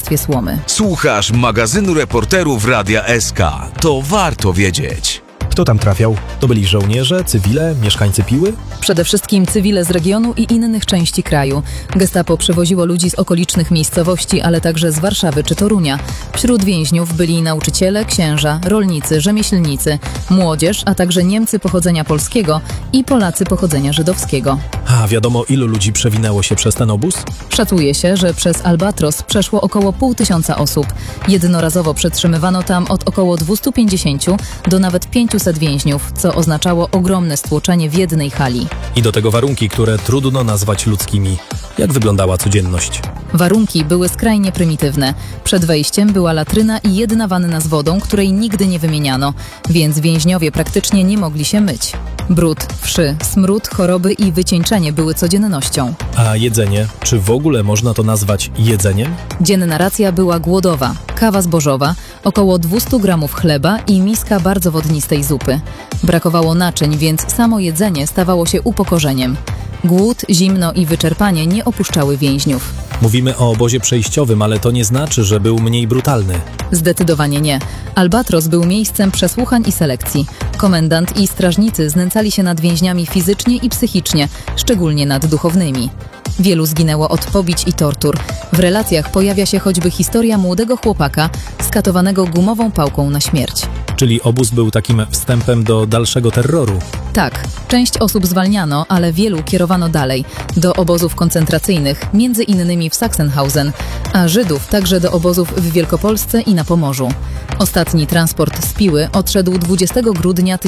warstwie słomy. Słuchasz magazynu reporterów Radia SK. To warto wiedzieć. Kto tam trafiał? To byli żołnierze, cywile, mieszkańcy Piły? Przede wszystkim cywile z regionu i innych części kraju. Gestapo przewoziło ludzi z okolicznych miejscowości, ale także z Warszawy czy Torunia. Wśród więźniów byli nauczyciele, księża, rolnicy, rzemieślnicy, młodzież, a także Niemcy pochodzenia polskiego i Polacy pochodzenia żydowskiego. A wiadomo, ilu ludzi przewinęło się przez ten obóz? Szacuje się, że przez Albatros przeszło około 500 osób. Jednorazowo przetrzymywano tam od około 250 do nawet 500 więźniów, co oznaczało ogromne stłoczenie w jednej hali. I do tego warunki, które trudno nazwać ludzkimi. Jak wyglądała codzienność? Warunki były skrajnie prymitywne. Przed wejściem była latryna i jedna wanna z wodą, której nigdy nie wymieniano, więc więźniowie praktycznie nie mogli się myć. Brud, wszy, smród, choroby i wycieńczenie były codziennością. A jedzenie? Czy w ogóle można to nazwać jedzeniem? Dzienna racja była głodowa, kawa zbożowa, około 200 gramów chleba i miska bardzo wodnistej zupy. Brakowało naczyń, więc samo jedzenie stawało się upokorzeniem. Głód, zimno i wyczerpanie nie opuszczały więźniów. Mówimy o obozie przejściowym, ale to nie znaczy, że był mniej brutalny. Zdecydowanie nie. Albatros był miejscem przesłuchań i selekcji. Komendant i strażnicy znęcali się nad więźniami fizycznie i psychicznie, szczególnie nad duchownymi. Wielu zginęło od pobić i tortur. W relacjach pojawia się choćby historia młodego chłopaka skatowanego gumową pałką na śmierć. Czyli obóz był takim wstępem do dalszego terroru. Tak, część osób zwalniano, ale wielu kierowano dalej, do obozów koncentracyjnych, między innymi w Sachsenhausen, a Żydów także do obozów w Wielkopolsce i na Pomorzu. Ostatni transport z Piły odszedł 20 grudnia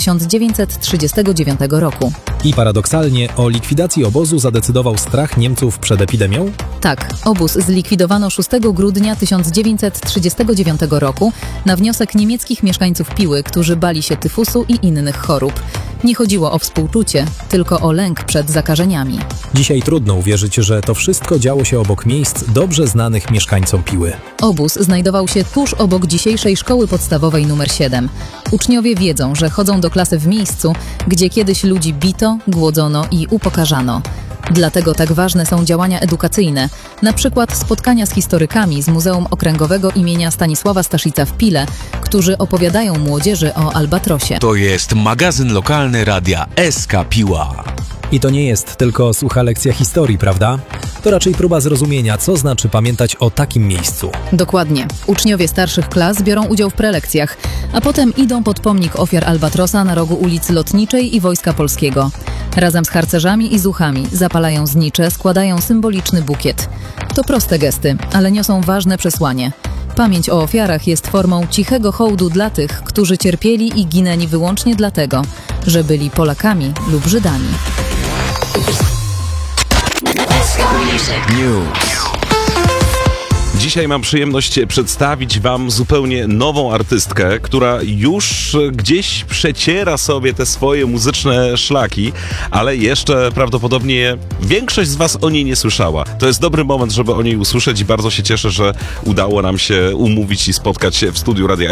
1939 roku. I paradoksalnie o likwidacji obozu zadecydował strach Niemców przed epidemią? Tak, obóz zlikwidowano 6 grudnia 1939 roku na wniosek niemieckich mieszkańców Piły, którzy bali się tyfusu i innych chorób. Nie chodziło o współczucie, tylko o lęk przed zakażeniami. Dzisiaj trudno uwierzyć, że to wszystko działo się obok miejsc dobrze znanych mieszkańcom Piły. Obóz znajdował się tuż obok dzisiejszej szkoły podstawowej nr 7. Uczniowie wiedzą, że chodzą do klasy w miejscu, gdzie kiedyś ludzi bito, głodzono i upokarzano. Dlatego tak ważne są działania edukacyjne, na przykład spotkania z historykami z Muzeum Okręgowego imienia Stanisława Staszica w Pile, którzy opowiadają młodzieży o Albatrosie. To jest magazyn lokalny Radia SK Piła. I to nie jest tylko sucha lekcja historii, prawda? To raczej próba zrozumienia, co znaczy pamiętać o takim miejscu. Dokładnie. Uczniowie starszych klas biorą udział w prelekcjach, a potem idą pod pomnik ofiar Albatrosa na rogu ulicy Lotniczej i Wojska Polskiego. Razem z harcerzami i zuchami zapalają znicze, składają symboliczny bukiet. To proste gesty, ale niosą ważne przesłanie. Pamięć o ofiarach jest formą cichego hołdu dla tych, którzy cierpieli i ginęli wyłącznie dlatego, że byli Polakami lub Żydami. News. Dzisiaj mam przyjemność przedstawić Wam zupełnie nową artystkę, która już gdzieś przeciera sobie te swoje muzyczne szlaki, ale jeszcze prawdopodobnie większość z Was o niej nie słyszała. To jest dobry moment, żeby o niej usłyszeć i bardzo się cieszę, że udało nam się umówić i spotkać się w studiu Radia